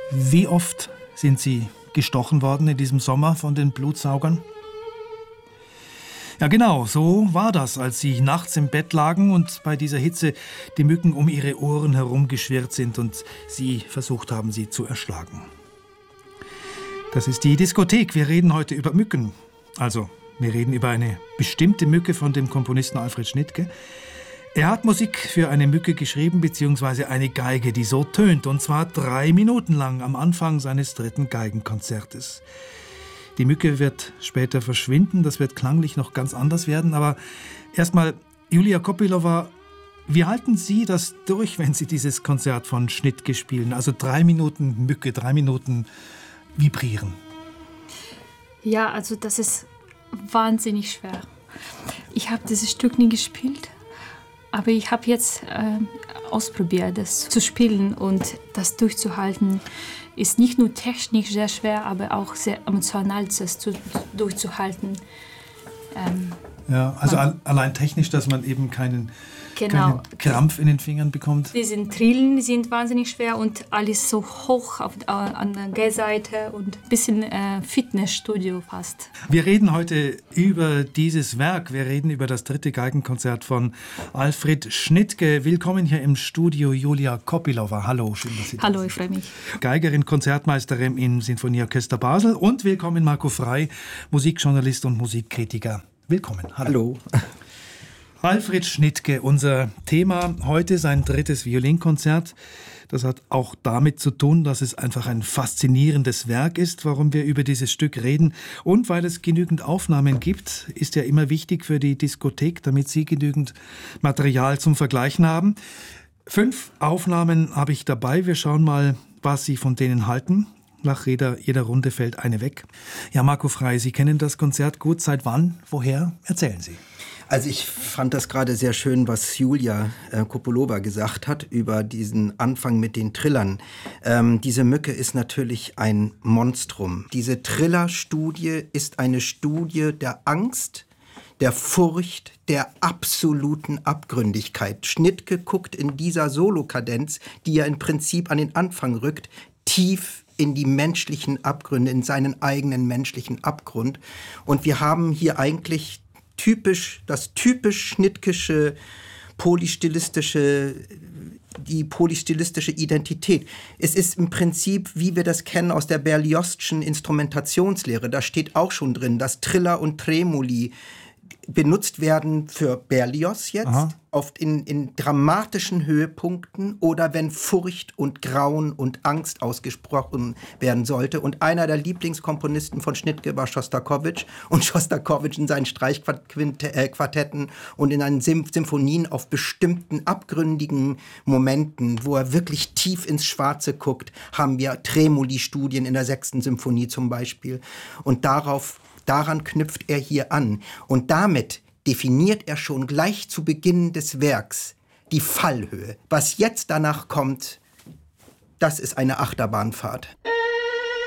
Wie oft sind Sie gestochen worden in diesem Sommer von den Blutsaugern? Ja genau, so war das, als Sie nachts im Bett lagen und bei dieser Hitze die Mücken um Ihre Ohren herumgeschwirrt sind und Sie versucht haben, sie zu erschlagen. Das ist die Diskothek. Wir reden heute über Mücken. Also, wir reden über eine bestimmte Mücke von dem Komponisten Alfred Schnittke. Er hat Musik für eine Mücke geschrieben, beziehungsweise eine Geige, die so tönt, und zwar 3 Minuten lang am Anfang seines 3. Geigenkonzertes. Die Mücke wird später verschwinden, das wird klanglich noch ganz anders werden, aber erstmal, Julia Kopylova, wie halten Sie das durch, wenn Sie dieses Konzert von Schnittke spielen? Also 3 Minuten Mücke, 3 Minuten vibrieren. Ja, also das ist wahnsinnig schwer. Ich habe dieses Stück nie gespielt, aber ich habe jetzt ausprobiert, das zu spielen, und das durchzuhalten ist nicht nur technisch sehr schwer, aber auch sehr emotional, das durchzuhalten. Ja, also allein technisch, dass man eben keinen Krampf in den Fingern bekommt. Diese Trillen sind wahnsinnig schwer und alles so hoch an der G-Seite und ein bisschen Fitnessstudio fast. Wir reden heute über dieses Werk. Wir reden über das 3. Geigenkonzert von Alfred Schnittke. Willkommen hier im Studio, Julia Kopylova. Hallo, schön, dass Sie da sind. Hallo, ich freue mich. Geigerin, Konzertmeisterin im Sinfonieorchester Basel. Und willkommen Marco Frey, Musikjournalist und Musikkritiker. Willkommen. Hallo. Alfred Schnittke, unser Thema heute, sein 3. Violinkonzert. Das hat auch damit zu tun, dass es einfach ein faszinierendes Werk ist, warum wir über dieses Stück reden. Und weil es genügend Aufnahmen gibt, ist ja immer wichtig für die Diskothek, damit Sie genügend Material zum Vergleichen haben. 5 Aufnahmen habe ich dabei. Wir schauen mal, was Sie von denen halten. Nach jeder Runde fällt eine weg. Ja, Marco Frey, Sie kennen das Konzert gut. Seit wann? Woher? Erzählen Sie. Also ich fand das gerade sehr schön, was Julia Kopylova gesagt hat über diesen Anfang mit den Trillern. Diese Mücke ist natürlich ein Monstrum. Diese Trillerstudie ist eine Studie der Angst, der Furcht, der absoluten Abgründigkeit. Schnittke guckt in dieser Solokadenz, die ja im Prinzip an den Anfang rückt, tief in die menschlichen Abgründe, in seinen eigenen menschlichen Abgrund. Und wir haben hier eigentlich das typisch schnittkische, die polystilistische Identität. Es ist im Prinzip, wie wir das kennen aus der Berlioz'schen Instrumentationslehre. Da steht auch schon drin, dass Triller und Tremoli benutzt werden für Berlioz jetzt, oft in dramatischen Höhepunkten oder wenn Furcht und Grauen und Angst ausgesprochen werden sollte. Und einer der Lieblingskomponisten von Schnittke war Schostakowitsch. Und Schostakowitsch in seinen Streichquartetten und in seinen Symphonien auf bestimmten abgründigen Momenten, wo er wirklich tief ins Schwarze guckt, haben wir Tremoli-Studien in der 6. Symphonie zum Beispiel. Und daran knüpft er hier an. Und damit definiert er schon gleich zu Beginn des Werks die Fallhöhe. Was jetzt danach kommt, das ist eine Achterbahnfahrt.